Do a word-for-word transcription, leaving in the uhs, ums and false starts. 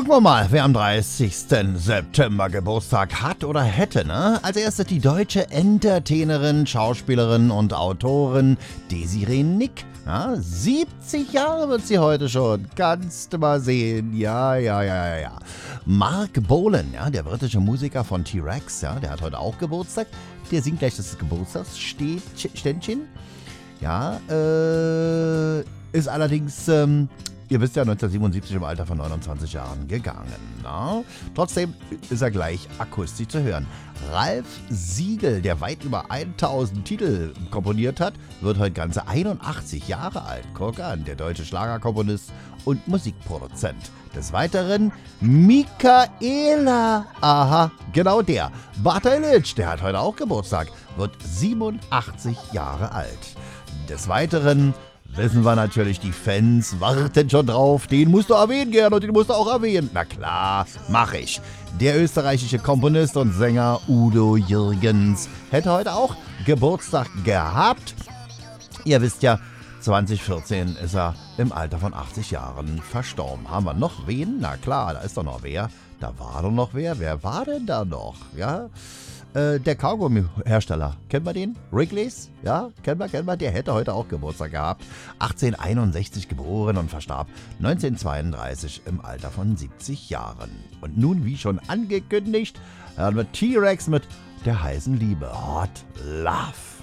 wir mal, wer am dreißigsten September Geburtstag hat oder hätte, ne? Als erstes die deutsche Entertainerin, Schauspielerin und Autorin Desiree Nick. Ja, siebzig Jahre wird sie heute schon. Kannst du mal sehen. Ja, ja, ja, ja, ja. Mark Bolan, ja, der britische Musiker von T-Rex, ja, der hat heute auch Geburtstag. Der singt gleich das Geburtstagsständchen. Ja, äh, ist allerdings, ähm, ihr wisst ja, neunzehnhundertsiebenundsiebzig im Alter von neunundzwanzig Jahren gegangen. Na? Trotzdem ist er gleich akustisch zu hören. Ralf Siegel, der weit über tausend Titel komponiert hat, wird heute ganze einundachtzig Jahre alt. Guck an, der deutsche Schlagerkomponist und Musikproduzent. Des Weiteren Michaela. Aha, genau der. Bartalitsch, der hat heute auch Geburtstag, wird siebenundachtzig Jahre alt. Des Weiteren wissen wir natürlich, die Fans warten schon drauf. Den musst du erwähnen, Gerd, und den musst du auch erwähnen. Na klar, mach ich. Der österreichische Komponist und Sänger Udo Jürgens hätte heute auch Geburtstag gehabt. Ihr wisst ja, zwanzig vierzehn ist er im Alter von achtzig Jahren verstorben. Haben wir noch wen? Na klar, da ist doch noch wer. Da war doch noch wer. Wer war denn da noch? Ja, äh, der Kaugummi-Hersteller. Kennen wir den? Wrigley's? Ja, kennen wir, kennen wir. Der hätte heute auch Geburtstag gehabt. achtzehnhunderteinundsechzig geboren und verstarb neunzehnhundertzweiunddreißig im Alter von siebzig Jahren. Und nun, wie schon angekündigt, hören wir T-Rex mit der heißen Liebe. Hot Love.